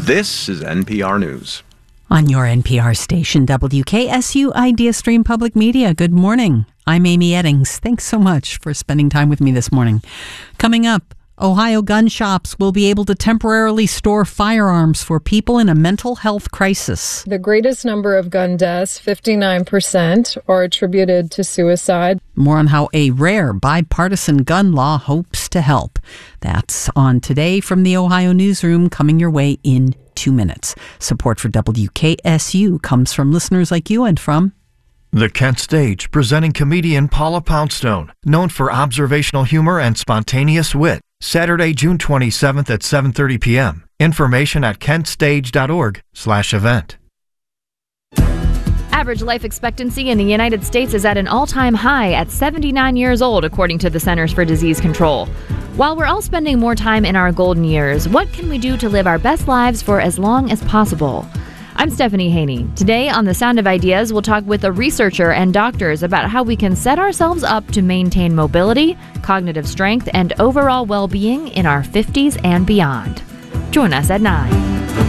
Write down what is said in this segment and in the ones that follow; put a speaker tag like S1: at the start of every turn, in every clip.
S1: This is NPR News.
S2: On your NPR station, WKSU Idea Stream Public Media. Good morning. I'm Amy Eddings. Thanks so much for spending time with me this morning. Coming up, Ohio gun shops will be able to temporarily store firearms for people in a mental health crisis.
S3: The greatest number of gun deaths, 59%, are attributed to suicide.
S2: More on how a rare bipartisan gun law hopes to help. That's on Today from the Ohio Newsroom, coming your way in 2 minutes. Support for WKSU comes from listeners like you and from
S4: The Kent Stage, presenting comedian Paula Poundstone, known for observational humor and spontaneous wit. Saturday, June 27th at 7:30 p.m. Information at kentstage.org/event.
S5: Average life expectancy in the United States is at an all-time high at 79 years old, according to the Centers for Disease Control. While we're all spending more time in our golden years, what can we do to live our best lives for as long as possible? I'm Stephanie Haney. Today on The Sound of Ideas, we'll talk with a researcher and doctors about how we can set ourselves up to maintain mobility, cognitive strength, and overall well-being in our 50s and beyond. Join us at 9.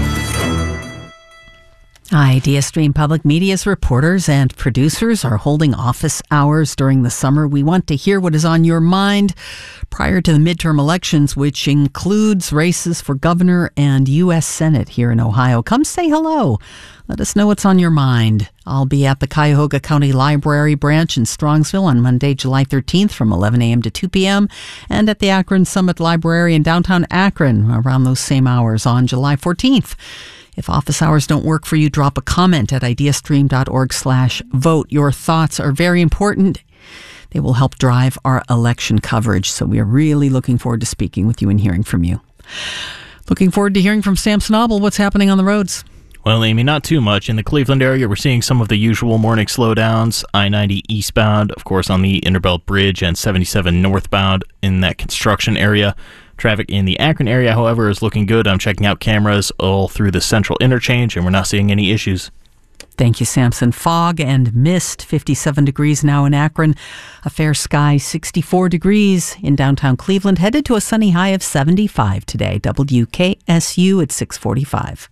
S2: Idea Stream Public Media's reporters and producers are holding office hours during the summer. We want to hear what is on your mind prior to the midterm elections, which includes races for governor and U.S. Senate here in Ohio. Come say hello. Let us know what's on your mind. I'll be at the Cuyahoga County Library branch in Strongsville on Monday, July 13th from 11 a.m. to 2 p.m. and at the Akron Summit Library in downtown Akron around those same hours on July 14th. If office hours don't work for you, drop a comment at ideastream.org/vote. Your thoughts are very important. They will help drive our election coverage. So we are really looking forward to speaking with you and hearing from you. Looking forward to hearing from Sam Snobble. What's happening on the roads?
S6: Well, Amy, not too much. In the Cleveland area, we're seeing some of the usual morning slowdowns. I-90 eastbound, of course, on the Interbelt Bridge, and 77 northbound in that construction area. Traffic in the Akron area, however, is looking good. I'm checking out cameras all through the central interchange, and we're not seeing any issues.
S2: Thank you, Samson. Fog and mist, 57 degrees now in Akron. A fair sky, 64 degrees in downtown Cleveland. Headed to a sunny high of 75 today. WKSU at 6:45.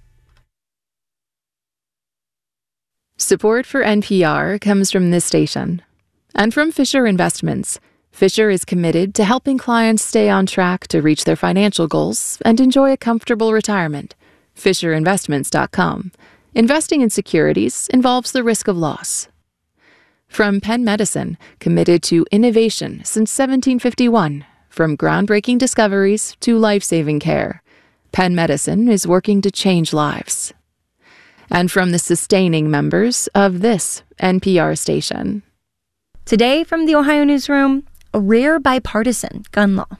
S7: Support for NPR comes from this station and from Fisher Investments. Fisher is committed to helping clients stay on track to reach their financial goals and enjoy a comfortable retirement. FisherInvestments.com. Investing in securities involves the risk of loss. From Penn Medicine, committed to innovation since 1751. From groundbreaking discoveries to life-saving care, Penn Medicine is working to change lives. And from the sustaining members of this NPR station.
S8: Today from the Ohio Newsroom, a rare bipartisan gun law.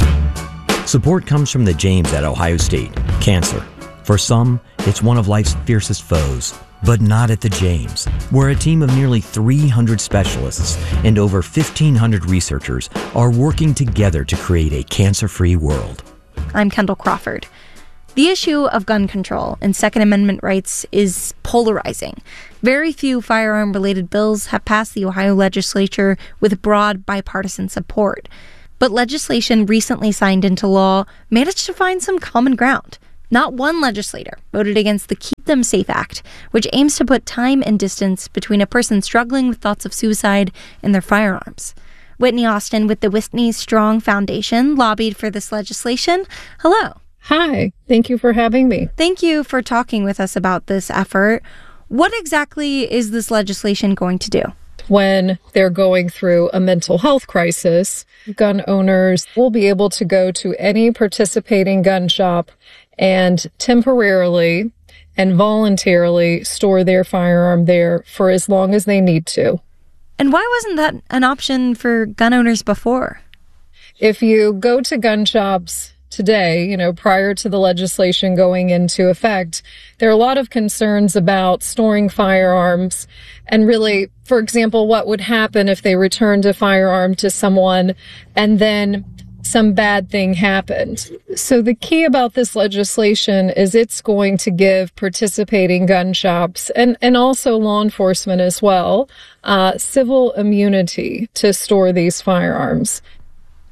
S9: Support comes from the James at Ohio State. Cancer. For some, it's one of life's fiercest foes. But not at the James, where a team of nearly 300 specialists and over 1,500 researchers are working together to create a cancer-free world.
S8: I'm Kendall Crawford. The issue of gun control and Second Amendment rights is polarizing. Very few firearm-related bills have passed the Ohio legislature with broad bipartisan support. But legislation recently signed into law managed to find some common ground. Not one legislator voted against the Keep Them Safe Act, which aims to put time and distance between a person struggling with thoughts of suicide and their firearms. Whitney Austin with the Whitney Strong Foundation lobbied for this legislation. Hello.
S3: Hi, thank you for having me.
S8: Thank you for talking with us about this effort. What exactly is this legislation going to do?
S3: When they're going through a mental health crisis, gun owners will be able to go to any participating gun shop and temporarily and voluntarily store their firearm there for as long as they need to.
S8: And why wasn't that an option for gun owners before?
S3: If you go to gun shops today, prior to the legislation going into effect, there are a lot of concerns about storing firearms and really, for example, what would happen if they returned a firearm to someone and then some bad thing happened. So the key about this legislation is it's going to give participating gun shops and also law enforcement as well, civil immunity to store these firearms.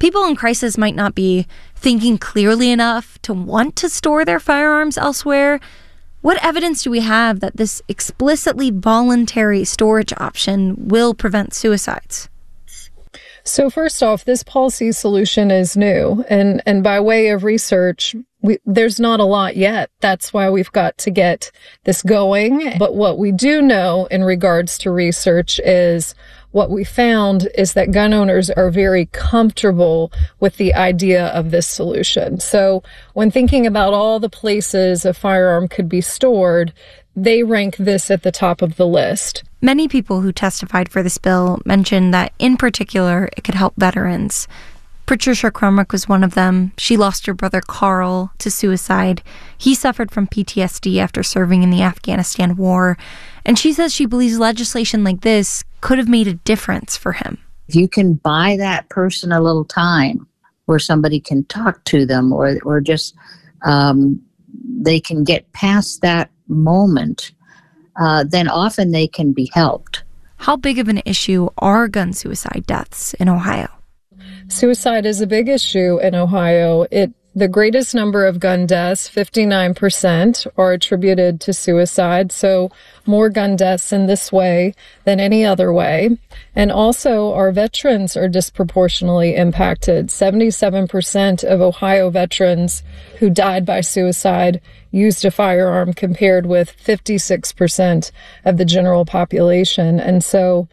S8: People in crisis might not be thinking clearly enough to want to store their firearms elsewhere. What evidence do we have that this explicitly voluntary storage option will prevent suicides?
S3: So first off, this policy solution is new. And by way of research, there's not a lot yet. That's why we've got to get this going. But what we do know in regards to research is what we found is that gun owners are very comfortable with the idea of this solution. So when thinking about all the places a firearm could be stored, they rank this at the top of the list.
S8: Many people who testified for this bill mentioned that, in particular, it could help veterans. Patricia Crumrick was one of them. She lost her brother Carl to suicide. He suffered from PTSD after serving in the Afghanistan war. And she says she believes legislation like this could have made a difference for him.
S10: If you can buy that person a little time where somebody can talk to them or just they can get past that moment, then often they can be helped.
S8: How big of an issue are gun suicide deaths in Ohio?
S3: Suicide is a big issue in Ohio. The greatest number of gun deaths, 59%, are attributed to suicide. So more gun deaths in this way than any other way. And also our veterans are disproportionately impacted. 77% of Ohio veterans who died by suicide used a firearm, compared with 56% of the general population. And so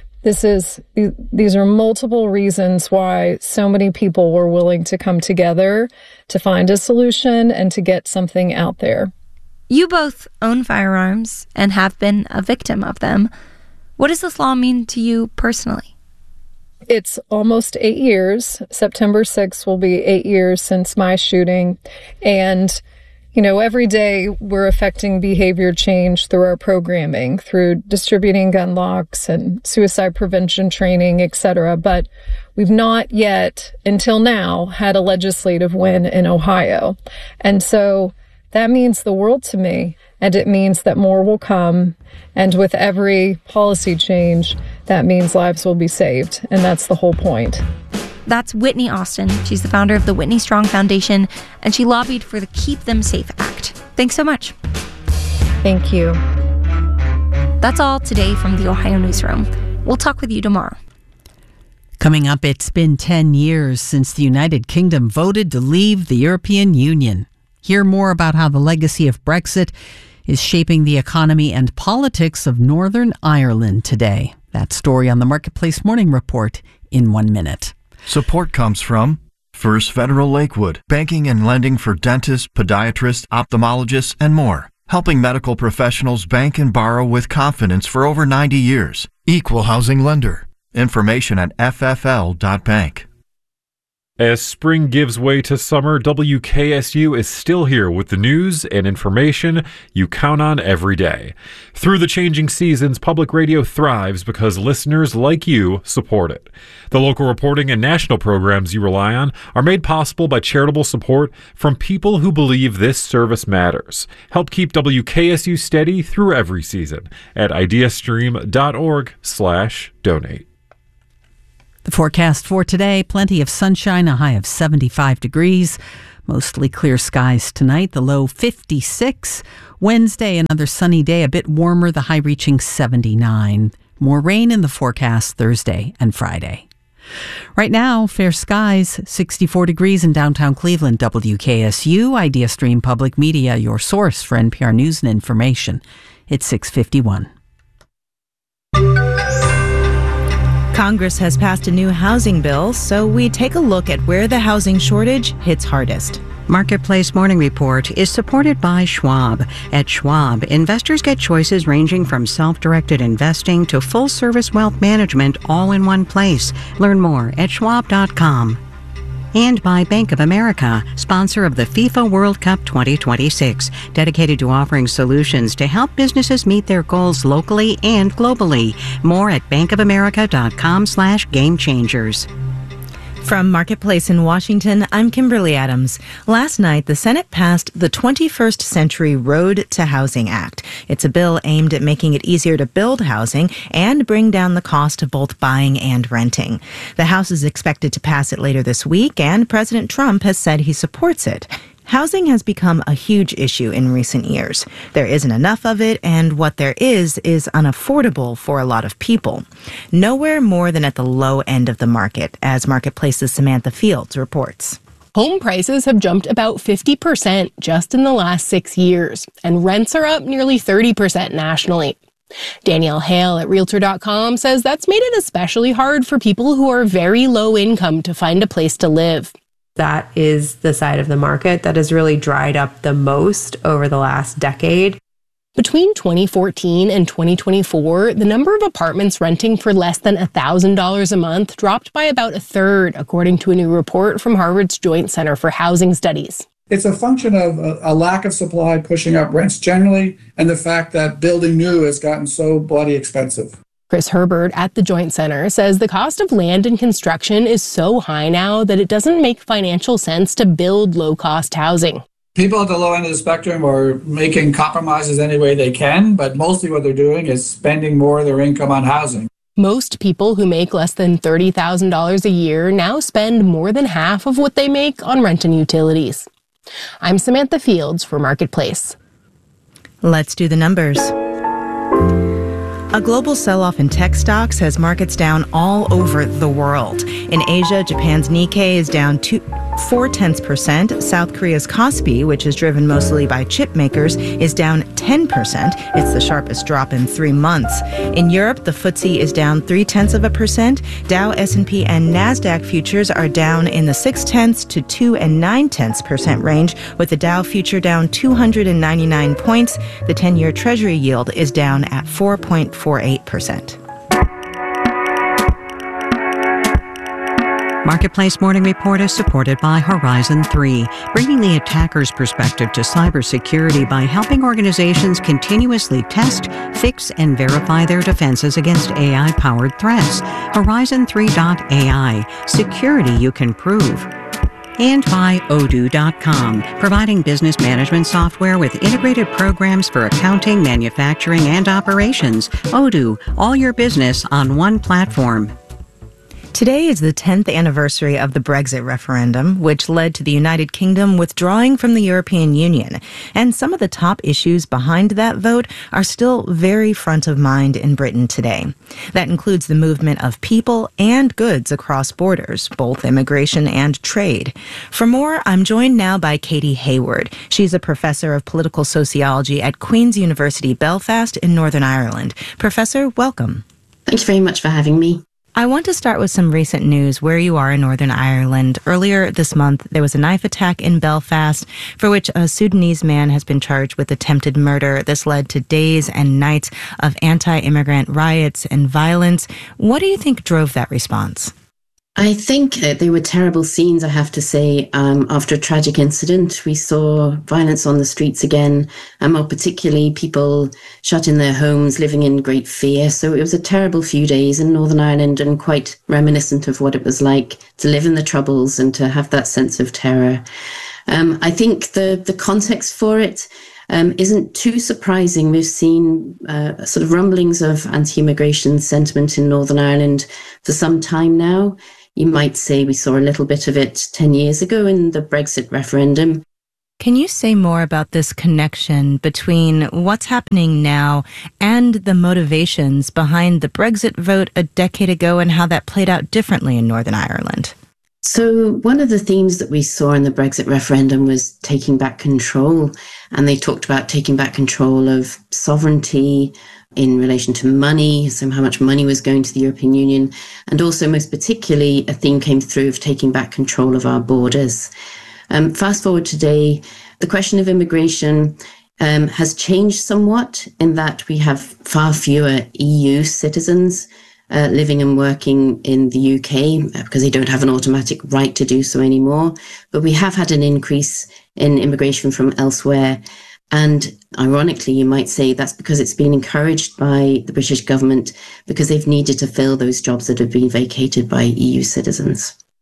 S3: these are multiple reasons why so many people were willing to come together to find a solution and to get something out there.
S8: You both own firearms and have been a victim of them. What does this law mean to you personally?
S3: It's almost 8 years. September 6th will be 8 years since my shooting. And every day we're affecting behavior change through our programming, through distributing gun locks and suicide prevention training, etc. But we've not yet, until now, had a legislative win in Ohio. And so that means the world to me. And it means that more will come. And with every policy change, that means lives will be saved. And that's the whole point.
S8: That's Whitney Austin. She's the founder of the Whitney Strong Foundation, and she lobbied for the Keep Them Safe Act. Thanks so much.
S3: Thank you.
S8: That's all today from the Ohio Newsroom. We'll talk with you tomorrow.
S2: Coming up, it's been 10 years since the United Kingdom voted to leave the European Union. Hear more about how the legacy of Brexit is shaping the economy and politics of Northern Ireland today. That story on the Marketplace Morning Report in 1 minute.
S4: Support comes from First Federal Lakewood, banking and lending for dentists, podiatrists, ophthalmologists, and more. Helping medical professionals bank and borrow with confidence for over 90 years. Equal housing lender. Information at ffl.bank.
S11: As spring gives way to summer, WKSU is still here with the news and information you count on every day. Through the changing seasons, public radio thrives because listeners like you support it. The local reporting and national programs you rely on are made possible by charitable support from people who believe this service matters. Help keep WKSU steady through every season at ideastream.org/donate.
S2: The forecast for today, plenty of sunshine, a high of 75 degrees. Mostly clear skies tonight, the low 56. Wednesday, another sunny day, a bit warmer, the high reaching 79. More rain in the forecast Thursday and Friday. Right now, fair skies, 64 degrees in downtown Cleveland. WKSU, IdeaStream Public Media, your source for NPR news and information. It's 6:51.
S12: Congress has passed a new housing bill, so we take a look at where the housing shortage hits hardest.
S13: Marketplace Morning Report is supported by Schwab. At Schwab, investors get choices ranging from self-directed investing to full-service wealth management all in one place. Learn more at schwab.com. And by Bank of America, sponsor of the FIFA World Cup 2026, dedicated to offering solutions to help businesses meet their goals locally and globally. More at bankofamerica.com/gamechangers.
S12: From Marketplace in Washington, I'm Kimberly Adams. Last night, the Senate passed the 21st Century Road to Housing Act. It's a bill aimed at making it easier to build housing and bring down the cost of both buying and renting. The House is expected to pass it later this week, and President Trump has said he supports it. Housing has become a huge issue in recent years. There isn't enough of it, and what there is unaffordable for a lot of people. Nowhere more than at the low end of the market, as Marketplace's Samantha Fields reports.
S14: Home prices have jumped about 50% just in the last 6 years, and rents are up nearly 30% nationally. Danielle Hale at Realtor.com says that's made it especially hard for people who are very low income to find a place to live.
S15: That is the side of the market that has really dried up the most over the last decade.
S14: Between 2014 and 2024, the number of apartments renting for less than $1,000 a month dropped by about a third, according to a new report from Harvard's Joint Center for Housing Studies.
S16: It's a function of a lack of supply pushing up rents generally, and the fact that building new has gotten so bloody expensive.
S14: Chris Herbert at the Joint Center says the cost of land and construction is so high now that it doesn't make financial sense to build low-cost housing.
S16: People at the low end of the spectrum are making compromises any way they can, but mostly what they're doing is spending more of their income on housing.
S14: Most people who make less than $30,000 a year now spend more than half of what they make on rent and utilities. I'm Samantha Fields for Marketplace.
S12: Let's do the numbers. A global sell-off in tech stocks has markets down all over the world. In Asia, Japan's Nikkei is down 0.4%. South Korea's Kospi, which is driven mostly by chip makers, is down 10%. It's the sharpest drop in 3 months. In Europe, the FTSE is down 0.3%. Dow, S&P, and NASDAQ futures are down in the 0.6 to 2.9% range, with the Dow future down 299 points. The 10-year Treasury yield is down at 4.48%.
S13: Marketplace Morning Report is supported by Horizon 3, bringing the attacker's perspective to cybersecurity by helping organizations continuously test, fix, and verify their defenses against AI-powered threats. Horizon3.ai, security you can prove. And by Odoo.com, providing business management software with integrated programs for accounting, manufacturing, and operations. Odoo, all your business on one platform.
S12: Today is the 10th anniversary of the Brexit referendum, which led to the United Kingdom withdrawing from the European Union. And some of the top issues behind that vote are still very front of mind in Britain today. That includes the movement of people and goods across borders, both immigration and trade. For more, I'm joined now by Katie Hayward. She's a professor of political sociology at Queen's University Belfast in Northern Ireland. Professor, welcome.
S17: Thank you very much for having me.
S12: I want to start with some recent news where you are in Northern Ireland. Earlier this month, there was a knife attack in Belfast for which a Sudanese man has been charged with attempted murder. This led to days and nights of anti-immigrant riots and violence. What do you think drove that response?
S17: I think they were terrible scenes, I have to say. After a tragic incident, we saw violence on the streets again, and more particularly people shut in their homes, living in great fear. So it was a terrible few days in Northern Ireland and quite reminiscent of what it was like to live in the Troubles and to have that sense of terror. I think the context for it isn't too surprising. We've seen sort of rumblings of anti-immigration sentiment in Northern Ireland for some time now. You might say we saw a little bit of it 10 years ago in the Brexit referendum.
S12: Can you say more about this connection between what's happening now and the motivations behind the Brexit vote a decade ago and how that played out differently in Northern Ireland?
S17: So one of the themes that we saw in the Brexit referendum was taking back control. And they talked about taking back control of sovereignty in relation to money, so how much money was going to the European Union. And also, most particularly, a theme came through of taking back control of our borders. Fast forward today, the question of immigration has changed somewhat in that we have far fewer EU citizens living and working in the UK because they don't have an automatic right to do so anymore. But we have had an increase in immigration from elsewhere. And ironically, you might say that's because it's been encouraged by the British government because they've needed to fill those jobs that have been vacated by EU citizens.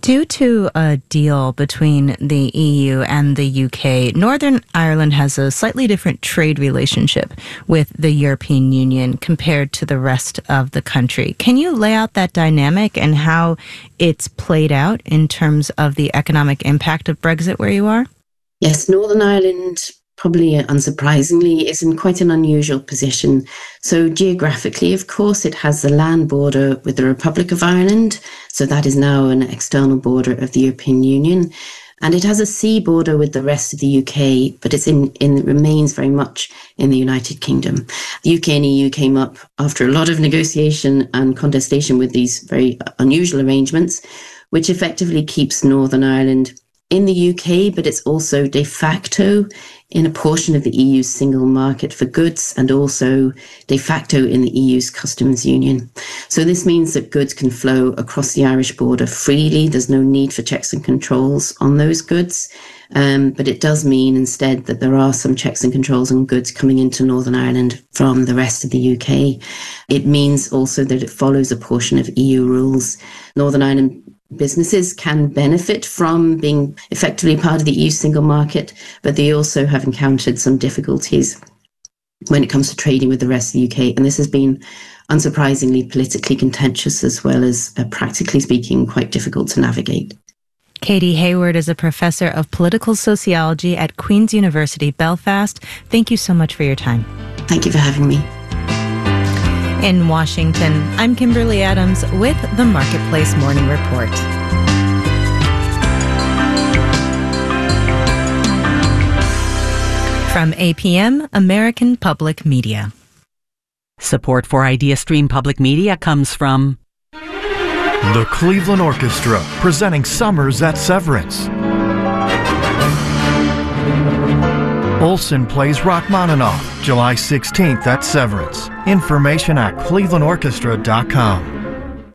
S12: Due to a deal between the EU and the UK, Northern Ireland has a slightly different trade relationship with the European Union compared to the rest of the country. Can you lay out that dynamic and how it's played out in terms of the economic impact of Brexit where you are?
S17: Yes, Northern Ireland, probably unsurprisingly, is in quite an unusual position. So geographically, of course, it has the land border with the Republic of Ireland. So that is now an external border of the European Union. And it has a sea border with the rest of the UK, but it remains very much in the United Kingdom. The UK and EU came up after a lot of negotiation and contestation with these very unusual arrangements, which effectively keeps Northern Ireland in the UK, but it's also de facto in a portion of the EU's single market for goods and also de facto in the EU's customs union. So this means that goods can flow across the Irish border freely. There's no need for checks and controls on those goods. But it does mean instead that there are some checks and controls on goods coming into Northern Ireland from the rest of the UK. It means also that it follows a portion of EU rules. Northern Ireland businesses can benefit from being effectively part of the EU single market, but they also have encountered some difficulties when it comes to trading with the rest of the UK. And this has been unsurprisingly politically contentious as well as practically speaking quite difficult to navigate.
S12: Katie Hayward is a professor of political sociology at Queen's University, Belfast. Thank you so much for your time.
S17: Thank you for having me.
S12: In Washington, I'm Kimberly Adams with the Marketplace Morning Report. From APM, American Public Media.
S2: Support for IdeaStream Public Media comes from
S4: the Cleveland Orchestra, presenting Summers at Severance. Olson plays Rachmaninoff, July 16th at Severance. Information at clevelandorchestra.com.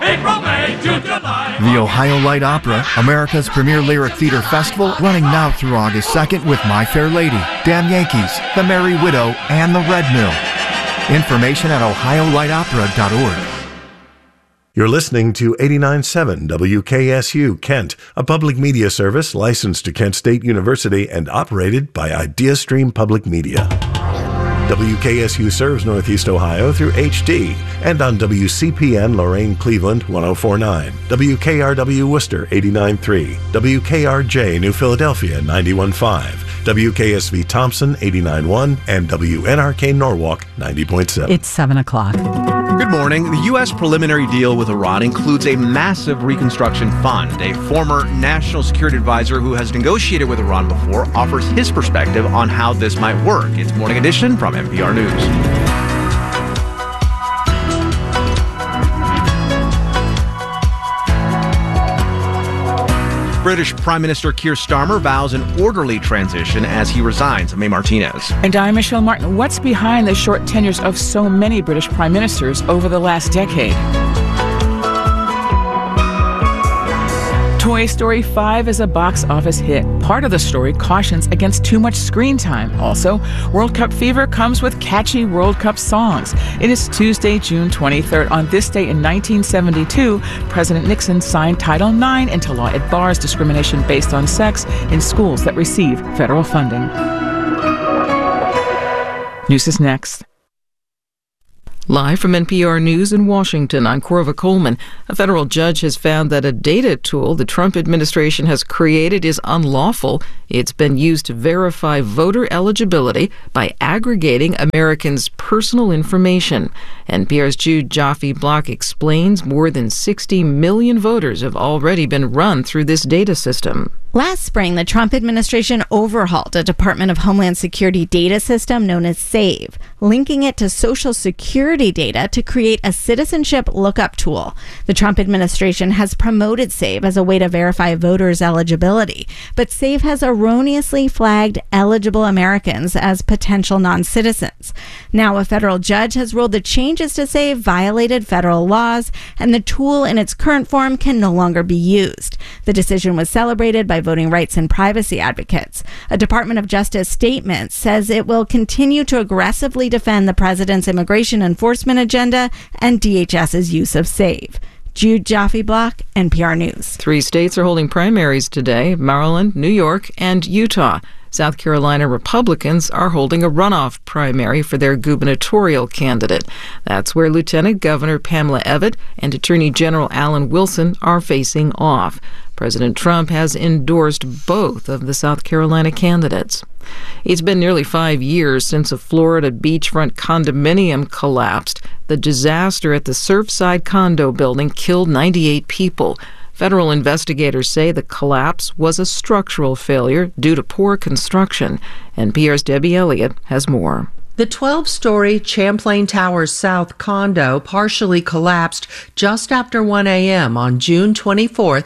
S4: The Ohio Light Opera, America's premier lyric theater festival, running now through August 2nd with My Fair Lady, Damn Yankees, The Merry Widow, and The Red Mill. Information at ohiolightopera.org.
S18: You're listening to 89.7 WKSU Kent, a public media service licensed to Kent State University and operated by IdeaStream Public Media. WKSU serves Northeast Ohio through HD and on WCPN Lorain Cleveland 104.9, WKRW Worcester 89.3, WKRJ New Philadelphia 91.5, WKSV Thompson 89.1, and WNRK Norwalk 90.7.
S2: It's 7 o'clock.
S1: Good morning. The U.S. preliminary deal with Iran includes a massive reconstruction fund. A former national security advisor who has negotiated with Iran before offers his perspective on how this might work. It's Morning Edition from NPR News. British Prime Minister Keir Starmer vows an orderly transition as he resigns. Mae Martinez.
S19: And I'm Michelle Martin. What's behind the short tenures of so many British prime ministers over the last decade? Toy Story 5 is a box office hit. Part of the story cautions against too much screen time. Also, World Cup fever comes with catchy World Cup songs. It is Tuesday, June 23rd. On this day in 1972, President Nixon signed Title IX into law. It bars discrimination based on sex in schools that receive federal funding. News is next.
S20: Live from NPR News in Washington, I'm Corva Coleman. A federal judge has found that a data tool the Trump administration has created is unlawful. It's been used to verify voter eligibility by aggregating Americans' personal information. NPR's Jude Joffe-Block explains more than 60 million voters have already been run through this data system.
S8: Last spring, the Trump administration overhauled a Department of Homeland Security data system known as SAVE, linking it to Social Security data to create a citizenship lookup tool. The Trump administration has promoted SAVE as a way to verify voters' eligibility, but SAVE has erroneously flagged eligible Americans as potential non-citizens. Now, a federal judge has ruled the changes to SAVE violated federal laws, and the tool in its current form can no longer be used. The decision was celebrated by voting rights and privacy advocates. A Department of Justice statement says it will continue to aggressively defend the president's immigration enforcement agenda and DHS's use of SAVE.
S21: Jude Jaffe-Black, NPR News.
S20: 3 states are holding primaries today: Maryland, New York, and Utah. South Carolina Republicans are holding a runoff primary for their gubernatorial candidate. That's where Lieutenant Governor Pamela Evette and Attorney General Alan Wilson are facing off. President Trump has endorsed both of the South Carolina candidates. It's been nearly 5 years since a Florida beachfront condominium collapsed. The disaster at the Surfside condo building killed 98 people. Federal investigators say the collapse was a structural failure due to poor construction. NPR's Debbie Elliott has more.
S22: The 12-story Champlain Towers South condo partially collapsed just after 1 a.m. on June 24,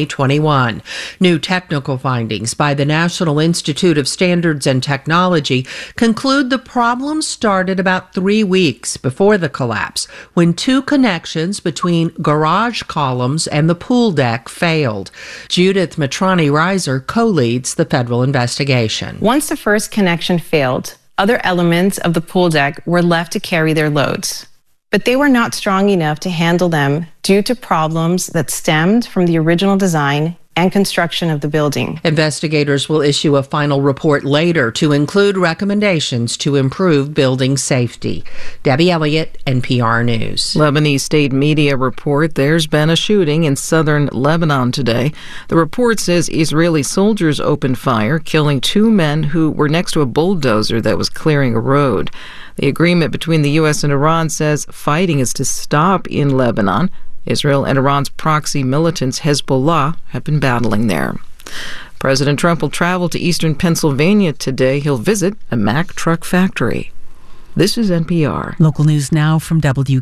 S22: 2021. New technical findings by the National Institute of Standards and Technology conclude the problem started about 3 weeks before the collapse, when 2 connections between garage columns and the pool deck failed. Judith Matrani-Reiser co-leads the federal investigation.
S23: Once the first connection failed, other elements of the pool deck were left to carry their loads, but they were not strong enough to handle them due to problems that stemmed from the original design and construction of the building.
S22: Investigators will issue a final report later to include recommendations to improve building safety. Debbie Elliott, NPR News.
S20: Lebanese state media report there's been a shooting in southern Lebanon today. The report says Israeli soldiers opened fire, killing 2 men who were next to a bulldozer that was clearing a road. The agreement between the U.S. and Iran says fighting is to stop in Lebanon. Israel and Iran's proxy militants Hezbollah have been battling there. President Trump will travel to eastern Pennsylvania today. He'll visit a Mack truck factory. This is NPR.
S2: Local news now from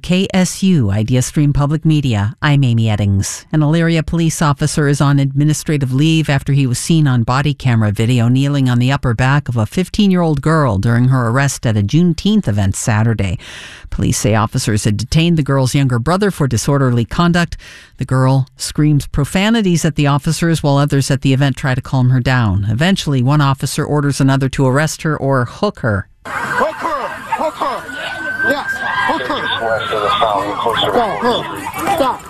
S2: WKSU, Idea Stream Public Media. I'm Amy Eddings. An Elyria police officer is on administrative leave after he was seen on body camera video kneeling on the upper back of a 15-year-old girl during her arrest at a Juneteenth event Saturday. Police say officers had detained the girl's younger brother for disorderly conduct. The girl screams profanities at the officers while others at the event try to calm her down. Eventually, one officer orders another to arrest her or hook her.
S24: Hook her! Hook her! Yes, hook her! Stop her! Stop!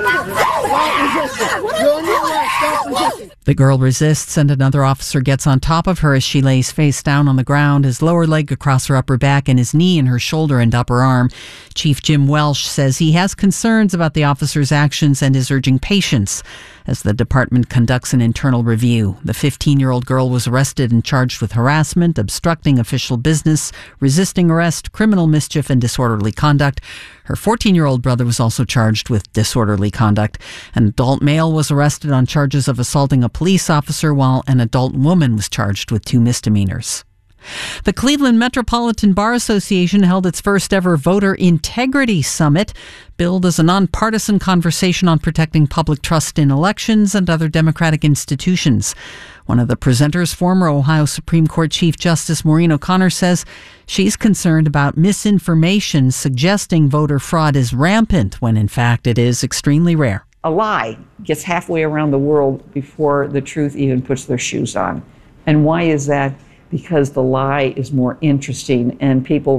S24: You're under arrest. Stop resisting.
S2: The girl resists and another officer gets on top of her as she lays face down on the ground, his lower leg across her upper back and his knee in her shoulder and upper arm. Chief Jim Welsh says he has concerns about the officer's actions and is urging patience as the department conducts an internal review. The 15-year-old girl was arrested and charged with harassment, obstructing official business, resisting arrest, criminal mischief, and disorderly conduct. Her 14-year-old brother was also charged with disorderly conduct. An adult male was arrested on charges of assaulting a police officer, while an adult woman was charged with 2 misdemeanors. The Cleveland Metropolitan Bar Association held its first ever Voter Integrity Summit, billed as a nonpartisan conversation on protecting public trust in elections and other democratic institutions. One of the presenters, former Ohio Supreme Court Chief Justice Maureen O'Connor, says she's concerned about misinformation suggesting voter fraud is rampant when in fact it is extremely rare.
S25: A lie gets halfway around the world before the truth even puts their shoes on. And why is that? Because the lie is more interesting and people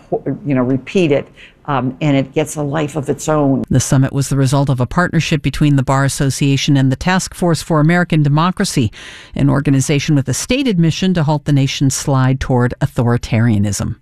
S25: repeat it, and it gets a life of its own.
S2: The summit was the result of a partnership between the Bar Association and the Task Force for American Democracy, an organization with a stated mission to halt the nation's slide toward authoritarianism.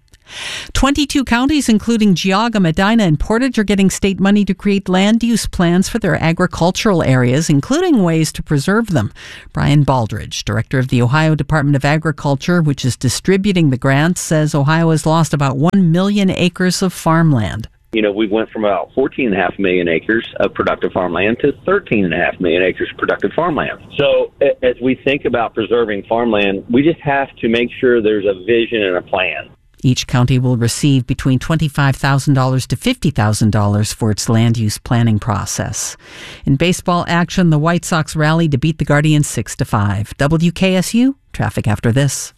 S2: 22 counties, including Geauga, Medina, and Portage, are getting state money to create land use plans for their agricultural areas, including ways to preserve them. Brian Baldridge, director of the Ohio Department of Agriculture, which is distributing the grants, says Ohio has lost about 1 million acres of farmland.
S26: You know, we went from about 14.5 million acres of productive farmland to 13.5 million acres of productive farmland. So as we think about preserving farmland, we just have to make sure there's a vision and a plan.
S2: Each county will receive between $25,000 to $50,000 for its land use planning process. In baseball action, the White Sox rallied to beat the Guardians 6-5. WKSU, traffic after this.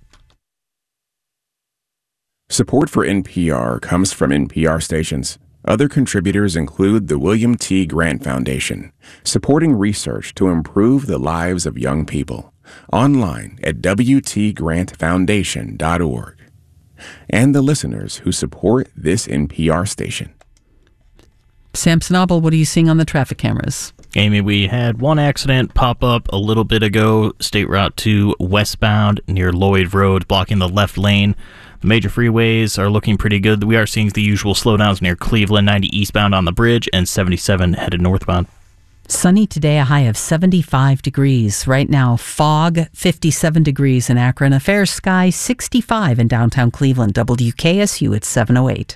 S27: Support for NPR comes from NPR stations. Other contributors include the William T. Grant Foundation, supporting research to improve the lives of young people. Online at wtgrantfoundation.org. And the listeners who support this NPR station.
S2: Samsonobble, what are you seeing on the traffic cameras?
S3: Amy, we had one accident pop up a little bit ago, State Route 2 westbound near Lloyd Road, blocking the left lane. The major freeways are looking pretty good. We are seeing the usual slowdowns near Cleveland, 90 eastbound on the bridge, and 77 headed northbound.
S2: Sunny today, a high of 75 degrees. Right now, fog, 57 degrees in Akron. A fair sky, 65 in downtown Cleveland. WKSU at 7:08.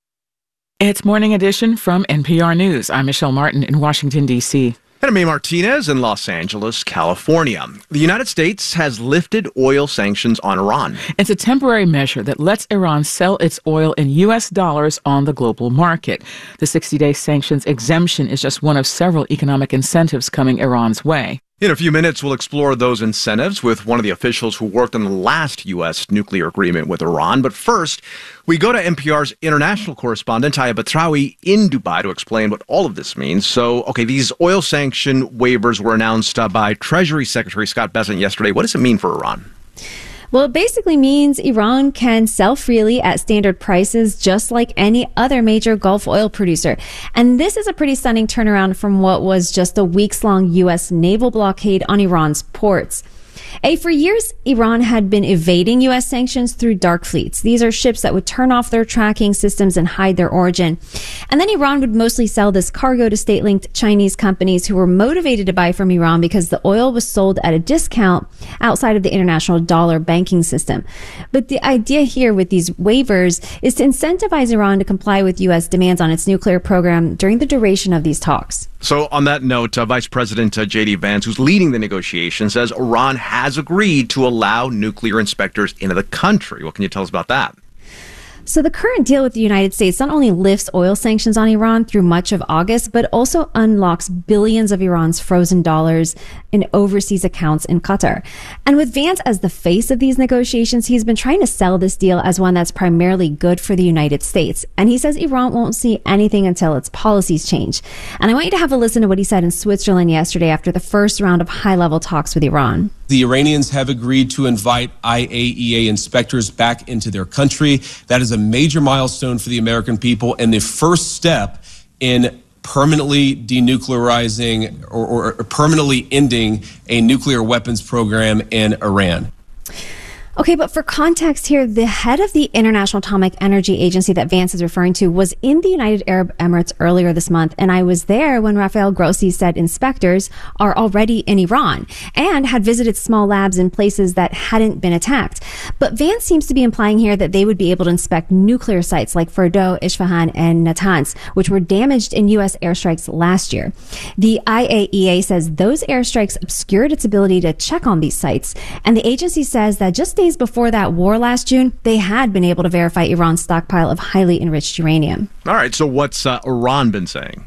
S19: It's Morning Edition from NPR News. I'm Michelle Martin in Washington, D.C.
S1: And I'm May Martinez in Los Angeles, California. The United States has lifted oil sanctions on Iran.
S19: It's a temporary measure that lets Iran sell its oil in U.S. dollars on the global market. The 60-day sanctions exemption is just one of several economic incentives coming Iran's way.
S1: In a few minutes, we'll explore those incentives with one of the officials who worked on the last U.S. nuclear agreement with Iran. But first, we go to NPR's international correspondent, Aya Batrawi, in Dubai to explain what all of this means. So, these oil sanction waivers were announced by Treasury Secretary Scott Bessent yesterday. What does it mean for Iran?
S5: Well, it basically means Iran can sell freely at standard prices just like any other major Gulf oil producer. And this is a pretty stunning turnaround from what was just a weeks-long U.S. naval blockade on Iran's ports. For years, Iran had been evading U.S. sanctions through dark fleets. These are ships that would turn off their tracking systems and hide their origin. And then Iran would mostly sell this cargo to state-linked Chinese companies who were motivated to buy from Iran because the oil was sold at a discount outside of the international dollar banking system. But the idea here with these waivers is to incentivize Iran to comply with U.S. demands on its nuclear program during the duration of these talks.
S1: So on that note, Vice President J.D. Vance, who's leading the negotiations, says Iran has agreed to allow nuclear inspectors into the country. What can you tell us about that?
S5: So the current deal with the United States not only lifts oil sanctions on Iran through much of August, but also unlocks billions of Iran's frozen dollars in overseas accounts in Qatar. And with Vance as the face of these negotiations, he's been trying to sell this deal as one that's primarily good for the United States. And he says Iran won't see anything until its policies change. And I want you to have a listen to what he said in Switzerland yesterday after the first round of high-level talks with Iran.
S6: The Iranians have agreed to invite IAEA inspectors back into their country. That is a major milestone for the American people and the first step in permanently denuclearizing or permanently ending a nuclear weapons program in Iran.
S5: Okay, but for context here, the head of the International Atomic Energy Agency that Vance is referring to was in the United Arab Emirates earlier this month, and I was there when Rafael Grossi said inspectors are already in Iran and had visited small labs in places that hadn't been attacked. But Vance seems to be implying here that they would be able to inspect nuclear sites like Fordow, Isfahan, and Natanz, which were damaged in U.S. airstrikes last year. The IAEA says those airstrikes obscured its ability to check on these sites, and the agency says that just days before that war last June, they had been able to verify Iran's stockpile of highly enriched uranium.
S1: All right, so what's Iran been saying?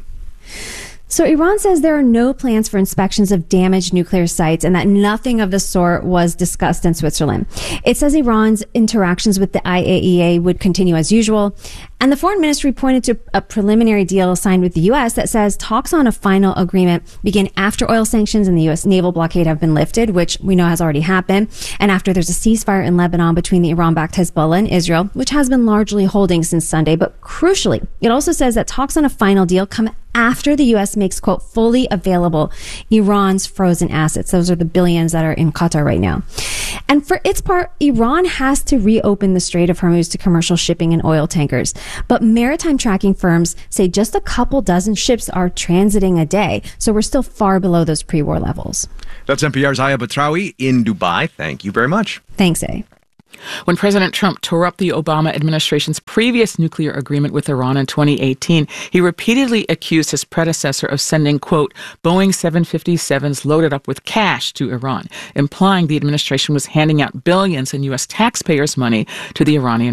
S5: So Iran says there are no plans for inspections of damaged nuclear sites and that nothing of the sort was discussed in Switzerland. It says Iran's interactions with the IAEA would continue as usual. And the foreign ministry pointed to a preliminary deal signed with the U.S. that says talks on a final agreement begin after oil sanctions and the U.S. naval blockade have been lifted, which we know has already happened, and after there's a ceasefire in Lebanon between the Iran-backed Hezbollah and Israel, which has been largely holding since Sunday. But crucially, it also says that talks on a final deal come after the U.S. makes, quote, fully available Iran's frozen assets. Those are the billions that are in Qatar right now. And for its part, Iran has to reopen the Strait of Hormuz to commercial shipping and oil tankers. But maritime tracking firms say just a couple dozen ships are transiting a day. So we're still far below those pre-war levels.
S1: That's NPR's Aya Batrawi in Dubai. Thank you very much.
S5: Thanks, A.
S19: When President Trump tore up the Obama administration's previous nuclear agreement with Iran in 2018, he repeatedly accused his predecessor of sending, quote, Boeing 757s loaded up with cash to Iran, implying the administration was handing out billions in U.S. taxpayers' money to the Iranian